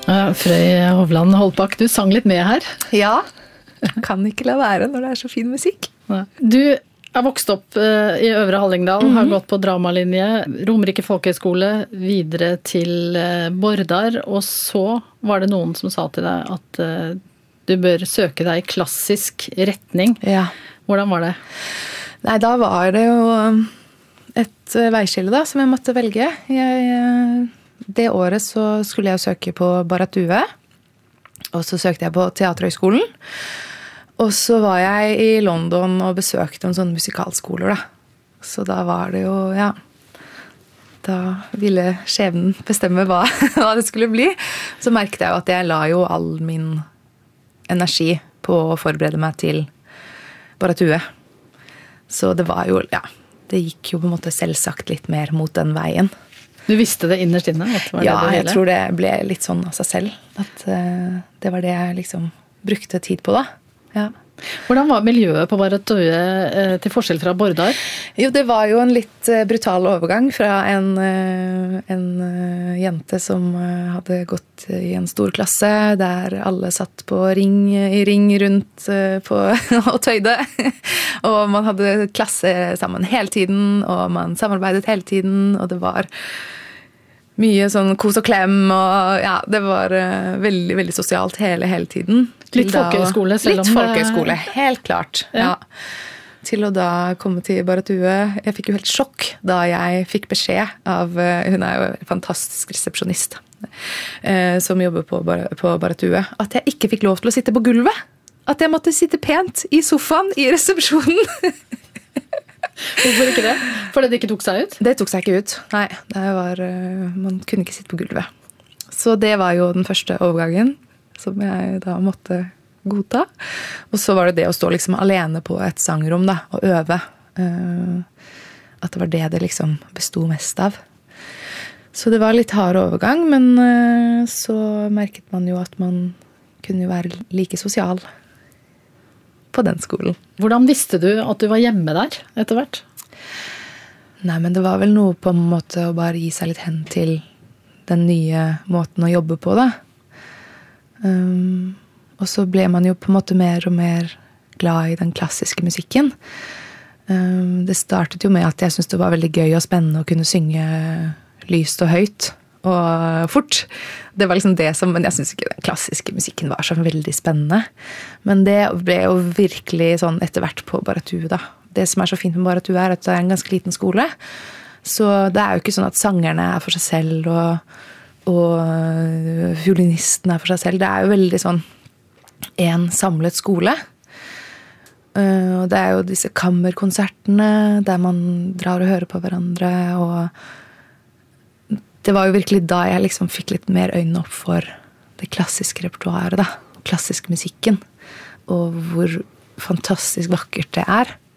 Frøy Hovland Holbakk, du sang litt med her. Ja, kan ikke la være når det så fin musikk. Du vokst opp i Øvre Hallingdal, har gått på dramalinje, Romerike Folkehøgskole, videre til Bordar, og så var det noen som sa til deg at du bør søke deg i klassisk retning. Ja. Hvordan var det? Nei, da var det jo et veiskille da, som jeg måtte velge. Det året så skulle jeg søke på Barratt Due, og så søkte jeg på Teaterhøgskolen. Og så var jeg i London og besøkte en sånne musikalskoler da. Så da var det jo, ja, da ville skjebnen bestemme hva det skulle bli. Så merket jeg jo at jeg la jo all min energi på å forberede meg til Barratt Due. Så det var jo, ja, det gikk jo på en måte selvsagt litt mer mot den veien. Du visste det innerst inne? Ja, jeg tror det ble litt sånn av seg selv. At det var det jeg liksom brukte tid på da. Ja. Hvordan var miljøet på Barratt Due til forskjell fra Bordar? Jo, det var jo en litt brutal overgang fra en jente som hadde gått i en stor klasse, der alle satt på i ring rundt og tøyde. Og man hadde klasse sammen hele tiden, og man samarbeidet hele tiden, og det var mye sånn kos og klem, og ja, det var veldig, veldig sosialt hele tiden. Litt folkehøgskole, selv om litt folkehøgskole, helt klart, ja. Til å da komme til Barratt Due. Jeg fikk jo helt sjokk da jeg fikk beskjed av, hun jo en fantastisk resepsjonist, som jobber på Barratt Due, at jeg ikke fikk lov til å sitte på gulvet. At jeg måtte sitte pent i sofaen i resepsjonen. Hvorfor ikke det? Fordi det ikke tok seg ut? Det tok seg ikke ut. Nei, man kunne ikke sitte på gulvet. Så det var jo den første overgangen som jeg da måtte godta. Og så var det å stå liksom alene på et sangrom da, og øve. At det var det liksom bestod mest av. Så det var litt hard overgang, men så merket man jo at man kunne jo være like sosial på den skolen. Hvordan visste du at du var hjemme der etter hvert? Nei, men det var vel noe på en måte å bare gi seg litt hen til den nye måten å jobbe på da. Og så ble man jo på en måte mer og mer glad i den klassiske musikken. Det startet jo med at jeg syntes det var veldig gøy og spennende å kunne synge lyst og høyt og fort. Det var liksom det som, men jeg synes ikke den klassiske musikken var så veldig spennende. Men det ble jo virkelig sånn etter hvert på Barratt Due da. Det som så fint med Barratt Due at det en ganske liten skole. Så det jo ikke sånn at sangerne for seg selv og fiolinisten for seg selv. Det jo veldig sånn en samlet skole. Og det jo disse kammerkonsertene der man drar og hører på hverandre, og det var jo virkelig da jeg liksom fikk litt mer øynene opp for det klassiske repertoaret da, klassisk musikken, og hvor fantastisk vakkert det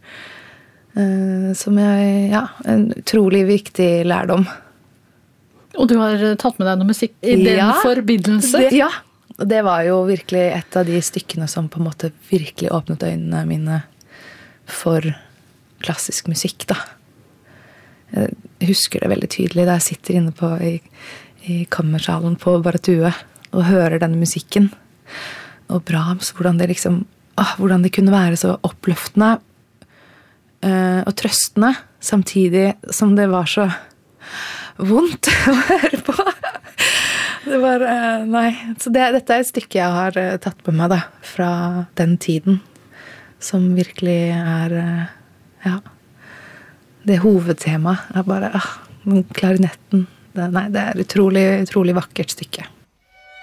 som en utrolig viktig lærdom. Og du har tatt med deg noe musikk i den forbindelse? Ja, det var jo virkelig et av de stykkene som på en måte virkelig åpnet øynene mine for klassisk musikk da. Jeg husker det veldig tydelig da jeg sitter inne i kammersalen på Barratt Due og hører denne musikken. Og Brahms, hvordan det kunne være så oppløftende og trøstende, samtidig som det var så vondt å høre på. Det var, nei. Så dette et stykke jeg har tatt med meg da, fra den tiden, som virkelig ja, det hovedtemaet bare, klarinetten. Det et utrolig, utrolig vakkert stykke.